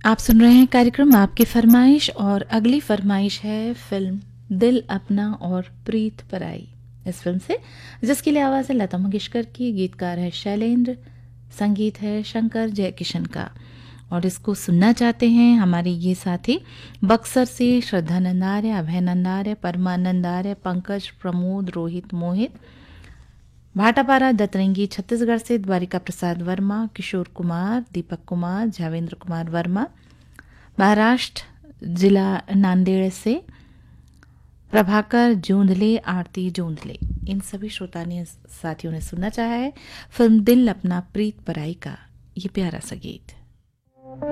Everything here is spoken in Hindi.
आप सुन रहे हैं कार्यक्रम आपकी फरमाइश और अगली फरमाइश है फिल्म दिल अपना और प्रीत पराई इस फिल्म से, जिसके लिए आवाज़ है लता मंगेशकर की, गीतकार है शैलेंद्र, संगीत है शंकर जयकिशन का। और इसको सुनना चाहते हैं हमारे ये साथी बक्सर से श्रद्धा नंदार्य, अभय नंदार्य, परमानंदार्य, पंकज, प्रमोद, रोहित, मोहित, भाटापारा दतरंगी छत्तीसगढ़ से द्वारिका प्रसाद वर्मा, किशोर कुमार, दीपक कुमार, जावेंद्र कुमार वर्मा, महाराष्ट्र जिला नांदेड़ से प्रभाकर जोंधले, आरती जोंधले, इन सभी श्रोता ने साथियों ने सुनना चाहा है फिल्म दिल अपना प्रीत पराई का ये प्यारा सा गीत।